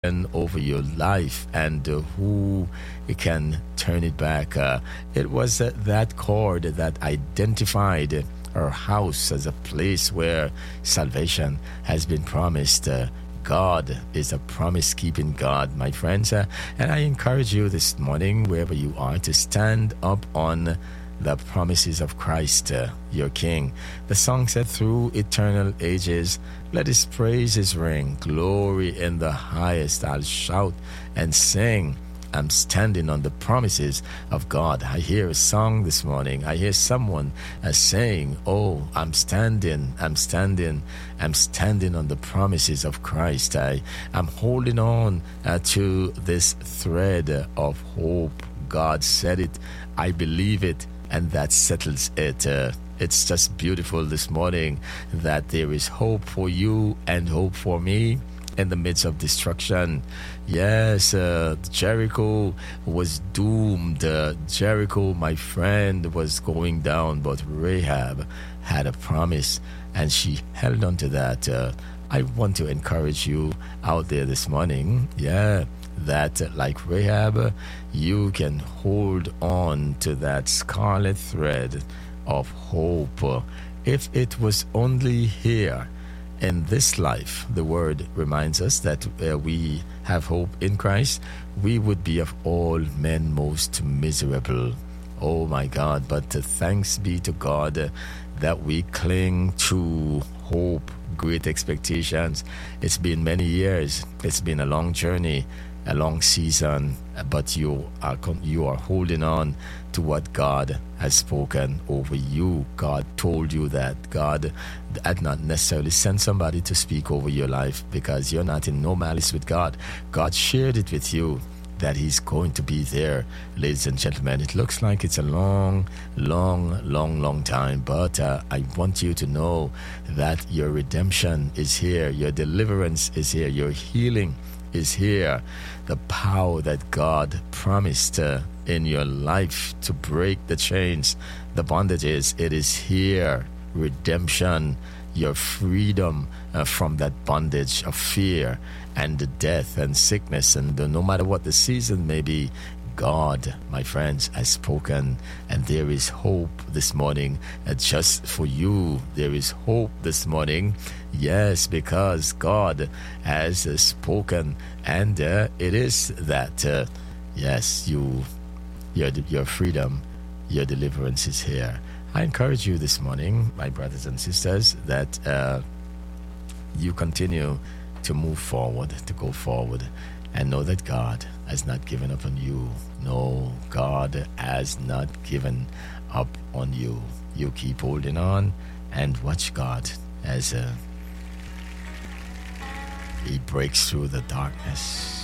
spoken over your life, and who can turn it back. It was that cord that identified our house as a place where salvation has been promised. God is a promise-keeping God, my friends. And I encourage you this morning, wherever you are, to stand up on the promises of Christ, your King. The song said, through eternal ages, let his praises ring. Glory in the highest, I'll shout and sing. I'm standing on the promises of God. I hear a song this morning. I hear someone saying, oh, I'm standing on the promises of Christ. I'm holding on to this thread of hope. God said it. I believe it. And that settles it. It's just beautiful this morning that there is hope for you and hope for me in the midst of destruction. Yes, Jericho was doomed. Jericho, my friend, was going down, but Rahab had a promise and she held on to that. I want to encourage you out there this morning, that like Rahab, you can hold on to that scarlet thread of hope. If it was only here in this life, the word reminds us that we have hope in Christ, we would be of all men most miserable. Oh my God, but thanks be to God that we cling to hope, great expectations. It's been many years. It's been a long journey, a long season, but you are holding on to what God has spoken over you. God told you that. God had not necessarily sent somebody to speak over your life because you're not in no malice with God. God shared it with you that he's going to be there. Ladies and gentlemen, it looks like it's a long time, but I want you to know that your redemption is here, your deliverance is here, your healing is here. The power that God promised in your life to break the chains, the bondages, it is here. Redemption, your freedom from that bondage of fear and death and sickness, and no matter what the season may be, God, my friends, has spoken, and there is hope this morning just for you. There is hope this morning, yes, because God has spoken, and it is that, yes, your freedom, your deliverance is here. I encourage you this morning, my brothers and sisters, that you continue to move forward, to go forward, and know that God has not given up on you. No, God has not given up on you. You keep holding on and watch God as He breaks through the darkness.